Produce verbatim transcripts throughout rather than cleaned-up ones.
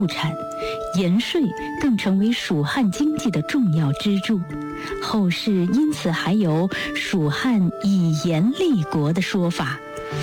物产，盐税更成为蜀汉经济的重要支柱。后世因此还有蜀汉以盐立国的说法。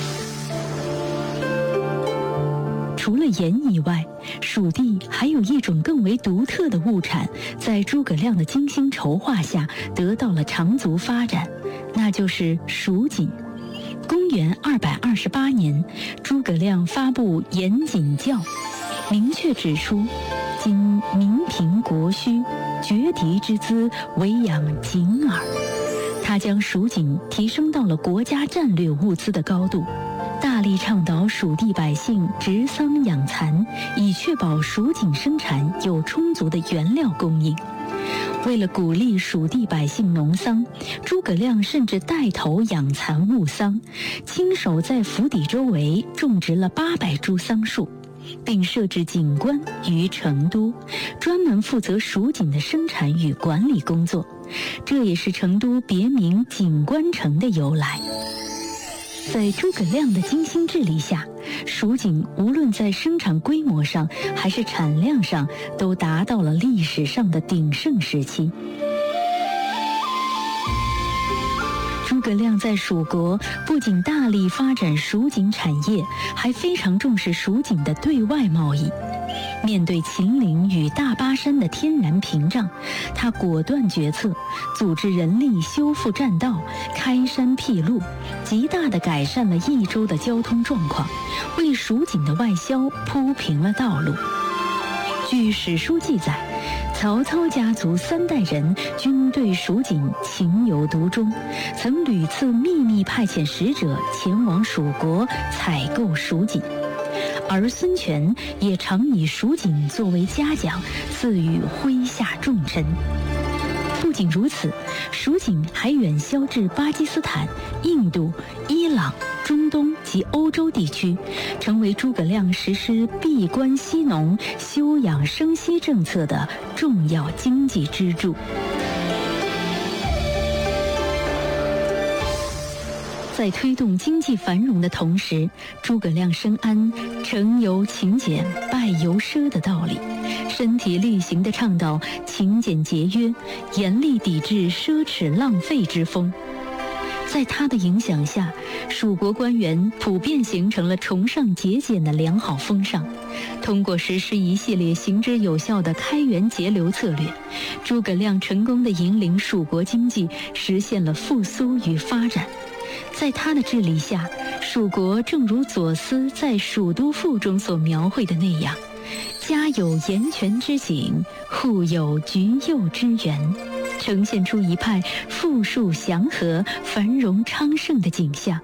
除了盐以外，蜀地还有一种更为独特的物产，在诸葛亮的精心筹划下得到了长足发展，那就是蜀锦。公元二百二十八年，诸葛亮发布严谨教，明确指出，今民贫国虚，绝敌之资，唯养锦耳。他将蜀锦提升到了国家战略物资的高度，大力倡导蜀地百姓植桑养蚕，以确保蜀锦生产有充足的原料供应。为了鼓励蜀地百姓农桑，诸葛亮甚至带头养蚕务桑，亲手在府邸周围种植了八百株桑树，并设置锦官于成都，专门负责蜀锦的生产与管理工作。这也是成都别名锦官城的由来。在诸葛亮的精心治理下，蜀锦无论在生产规模上还是产量上，都达到了历史上的鼎盛时期。诸葛亮在蜀国不仅大力发展蜀锦产业，还非常重视蜀锦的对外贸易。面对秦岭与大巴山的天然屏障，他果断决策，组织人力修复栈道，开山辟路，极大地改善了益州的交通状况，为蜀锦的外销铺平了道路。据史书记载，曹操家族三代人均对蜀锦情有独钟，曾屡次秘密派遣使者前往蜀国采购蜀锦。而孙权也常以蜀锦作为嘉奖，赐予麾下重臣。不仅如此，蜀锦还远销至巴基斯坦、印度、伊朗、中东及欧洲地区，成为诸葛亮实施闭关息农、休养生息政策的重要经济支柱。在推动经济繁荣的同时，诸葛亮深谙成由勤俭，败由奢的道理，身体力行地倡导勤俭节约，严厉抵制奢侈浪费之风。在他的影响下，蜀国官员普遍形成了崇尚节俭的良好风尚。通过实施一系列行之有效的开源节流策略，诸葛亮成功地引领蜀国经济实现了复苏与发展。在他的治理下，蜀国正如左思在《蜀都赋》中所描绘的那样，家有盐泉之井，户有橘柚之园，呈现出一派富庶祥和、繁荣昌盛的景象。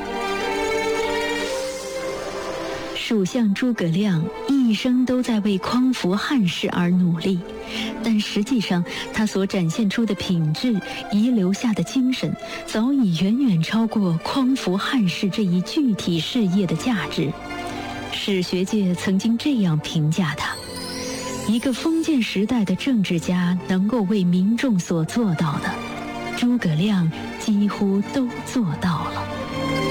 蜀相诸葛亮一生都在为匡扶汉室而努力，但实际上他所展现出的品质、遗留下的精神，早已远远超过匡扶汉室这一具体事业的价值。史学界曾经这样评价他：一个封建时代的政治家能够为民众所做到的，诸葛亮几乎都做到了。